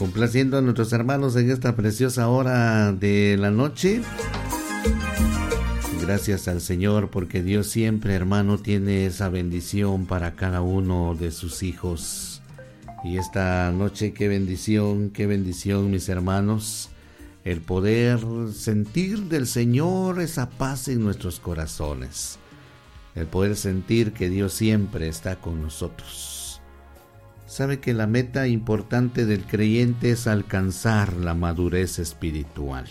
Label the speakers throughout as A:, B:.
A: Complaciendo a nuestros hermanos en esta preciosa hora de la noche. Gracias al Señor porque Dios siempre, hermano, tiene esa bendición para cada uno de sus hijos. Y esta noche, qué bendición, mis hermanos, el poder sentir del Señor esa paz en nuestros corazones. El poder sentir que Dios siempre está con nosotros. Sabe que la meta importante del creyente es alcanzar la madurez espiritual.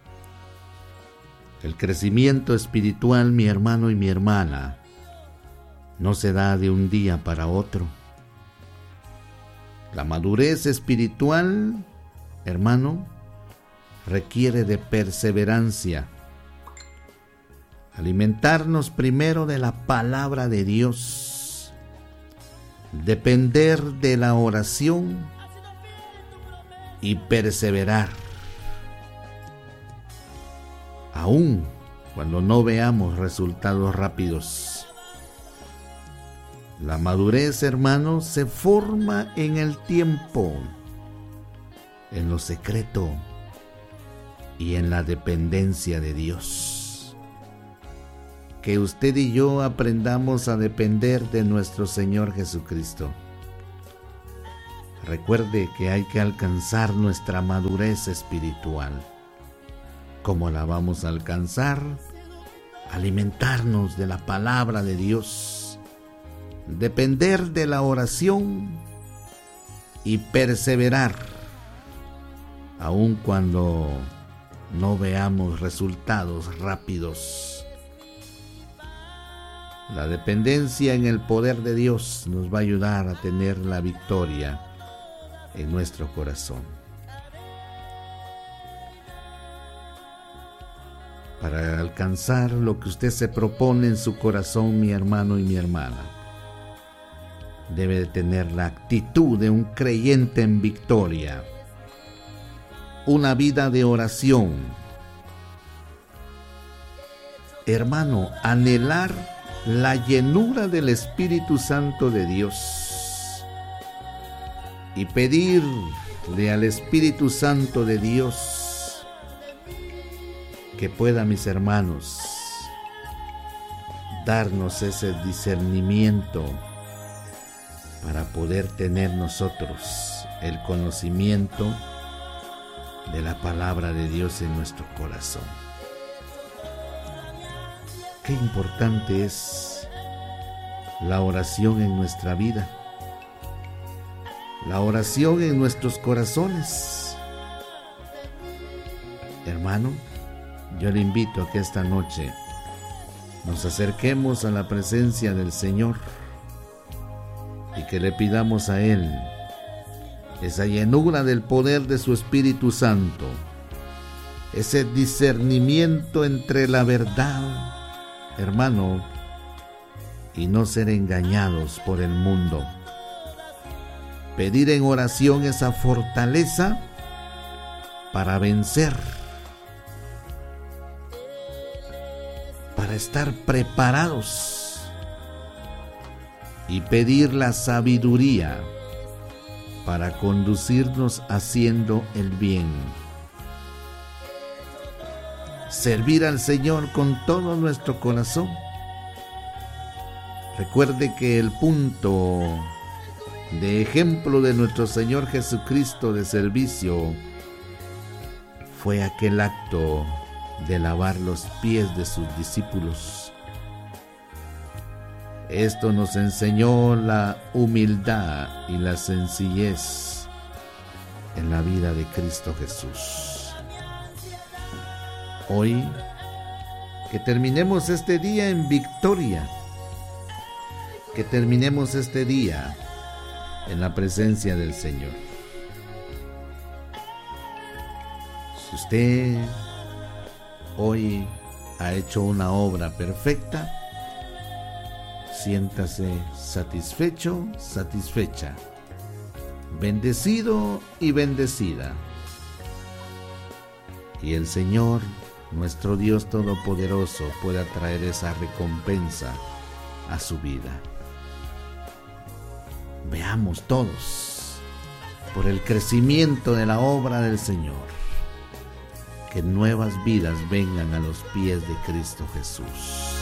A: El crecimiento espiritual, mi hermano y mi hermana, no se da de un día para otro. La madurez espiritual, hermano, requiere de perseverancia. Alimentarnos primero de la palabra de Dios. Depender de la oración y perseverar. Aún cuando no veamos resultados rápidos. La madurez, hermano, se forma en el tiempo, en lo secreto y en la dependencia de Dios. Que usted y yo aprendamos a depender de nuestro Señor Jesucristo. Recuerde que hay que alcanzar nuestra madurez espiritual. ¿Cómo la vamos a alcanzar? Alimentarnos de la palabra de Dios, depender de la oración y perseverar, aun cuando no veamos resultados rápidos. La dependencia en el poder de Dios nos va a ayudar a tener la victoria en nuestro corazón. Para alcanzar lo que usted se propone en su corazón, mi hermano y mi hermana, debe de tener la actitud de un creyente en victoria, una vida de oración. Hermano, anhelar la llenura del Espíritu Santo de Dios y pedirle al Espíritu Santo de Dios que pueda, mis hermanos, darnos ese discernimiento para poder tener nosotros el conocimiento de la palabra de Dios en nuestro corazón. Qué importante es la oración en nuestra vida, la oración en nuestros corazones. Hermano, yo le invito a que esta noche nos acerquemos a la presencia del Señor y que le pidamos a Él esa llenura del poder de su Espíritu Santo, ese discernimiento entre la verdad, hermano, y no ser engañados por el mundo. Pedir en oración esa fortaleza para vencer, para estar preparados, y pedir la sabiduría para conducirnos haciendo el bien. Servir al Señor con todo nuestro corazón. Recuerde que el punto de ejemplo de nuestro Señor Jesucristo de servicio fue aquel acto de lavar los pies de sus discípulos. Esto nos enseñó la humildad y la sencillez en la vida de Cristo Jesús. Hoy, que terminemos este día en victoria, que terminemos este día en la presencia del Señor. Si usted hoy ha hecho una obra perfecta, siéntase satisfecho, satisfecha, bendecido y bendecida. Y el Señor, nuestro Dios Todopoderoso, pueda traer esa recompensa a su vida. Veamos todos por el crecimiento de la obra del Señor. Que nuevas vidas vengan a los pies de Cristo Jesús.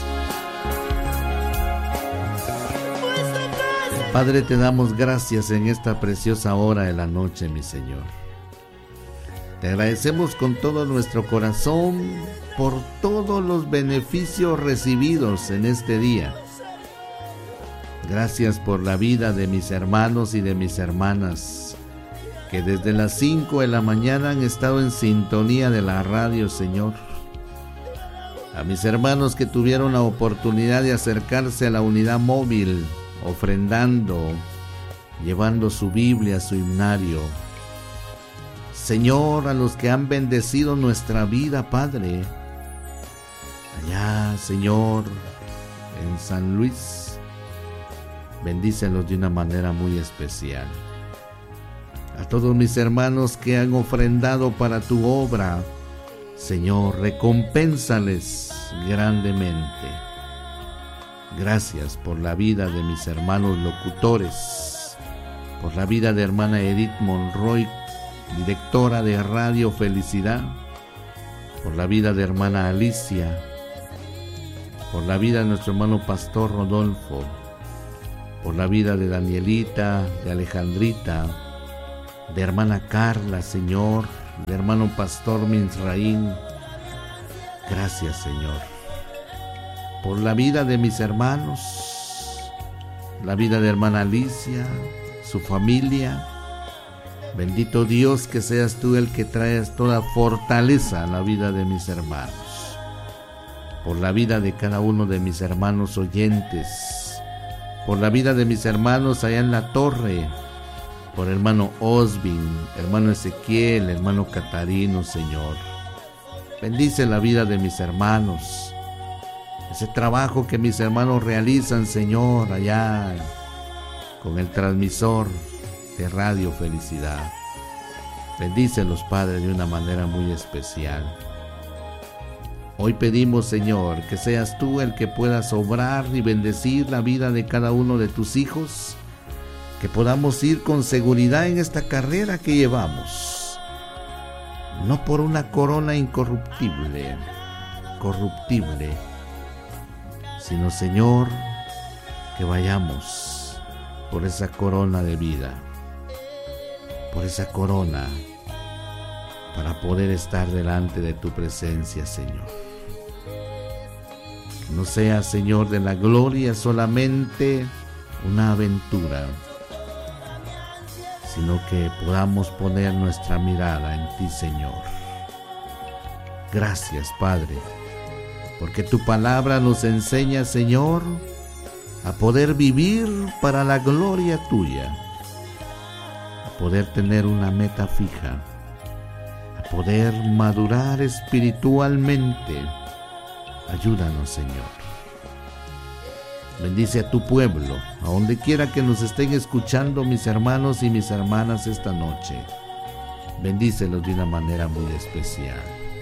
A: Padre, te damos gracias en esta preciosa hora de la noche, mi Señor. Te agradecemos con todo nuestro corazón por todos los beneficios recibidos en este día. Gracias por la vida de mis hermanos y de mis hermanas, que desde las 5 de la mañana han estado en sintonía de la radio, Señor. A mis hermanos que tuvieron la oportunidad de acercarse a la unidad móvil, ofrendando, llevando su Biblia, su himnario. Señor, a los que han bendecido nuestra vida, Padre, allá, Señor, en San Luis, bendícelos de una manera muy especial. A todos mis hermanos que han ofrendado para tu obra, Señor, recompénsales grandemente. Gracias por la vida de mis hermanos locutores, por la vida de hermana Edith Monroy, directora de Radio Felicidad, por la vida de hermana Alicia, por la vida de nuestro hermano Pastor Rodolfo, por la vida de Danielita, de Alejandrita, de hermana Carla, Señor, de hermano Pastor Misraín. Gracias, Señor, por la vida de mis hermanos, la vida de hermana Alicia, su familia. Bendito Dios, que seas tú el que traes toda fortaleza a la vida de mis hermanos. Por la vida de cada uno de mis hermanos oyentes, por la vida de mis hermanos allá en la torre, por hermano Osvin, hermano Ezequiel, hermano Catarino, Señor. Bendice la vida de mis hermanos, ese trabajo que mis hermanos realizan, Señor, allá con el transmisor de Radio Felicidad. Bendícelos, Padre, de una manera muy especial. Hoy pedimos, Señor, que seas tú el que puedas obrar y bendecir la vida de cada uno de tus hijos, que podamos ir con seguridad en esta carrera que llevamos, no por una corona incorruptible, corruptible, sino, Señor, que vayamos por esa corona de vida, por esa corona, para poder estar delante de tu presencia, Señor. Que no sea, Señor, de la gloria solamente una aventura, sino que podamos poner nuestra mirada en ti, Señor. Gracias, Padre, porque tu palabra nos enseña, Señor, a poder vivir para la gloria tuya, a poder tener una meta fija, a poder madurar espiritualmente. Ayúdanos, Señor. Bendice a tu pueblo, a donde quiera que nos estén escuchando mis hermanos y mis hermanas esta noche. Bendícelos de una manera muy especial.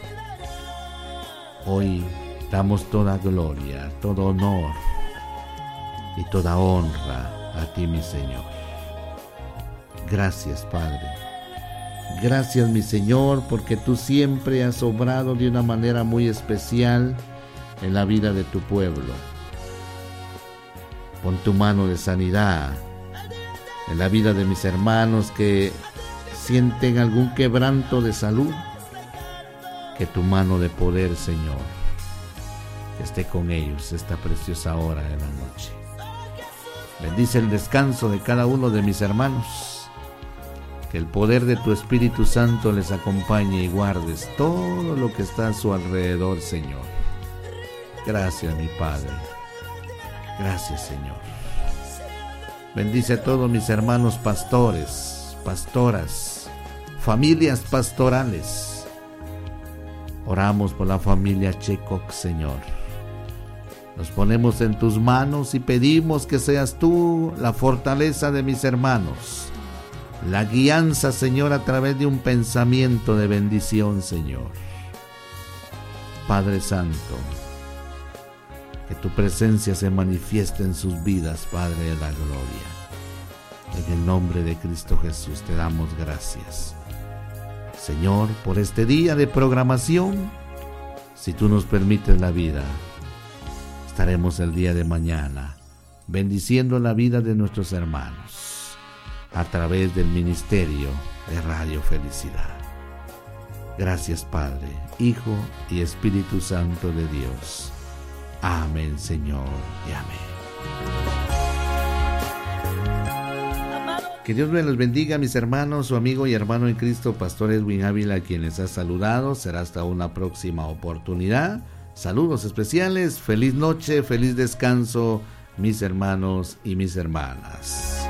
A: Hoy damos toda gloria, todo honor y toda honra a ti, mi Señor. Gracias, Padre. Gracias, mi Señor, porque tú siempre has obrado de una manera muy especial en la vida de tu pueblo. Pon tu mano de sanidad en la vida de mis hermanos que sienten algún quebranto de salud. Que tu mano de poder, Señor, esté con ellos esta preciosa hora de la noche. Bendice el descanso de cada uno de mis hermanos. Que el poder de tu Espíritu Santo les acompañe y guardes todo lo que está a su alrededor, Señor. Gracias, mi Padre. Gracias, Señor. Bendice a todos mis hermanos pastores, pastoras, familias pastorales. Oramos por la familia Checoc, Señor. Nos ponemos en tus manos y pedimos que seas tú la fortaleza de mis hermanos, la guianza, Señor, a través de un pensamiento de bendición, Señor. Padre Santo, que tu presencia se manifieste en sus vidas, Padre de la gloria. En el nombre de Cristo Jesús te damos gracias, Señor, por este día de programación. Si tú nos permites la vida, estaremos el día de mañana bendiciendo la vida de nuestros hermanos a través del ministerio de Radio Felicidad. Gracias, Padre, Hijo y Espíritu Santo de Dios. Amén, Señor, y amén. Que Dios me los bendiga, mis hermanos, su amigo y hermano en Cristo, Pastor Edwin Ávila, quien les ha saludado. Será hasta una próxima oportunidad. Saludos especiales, feliz noche, feliz descanso, mis hermanos y mis hermanas.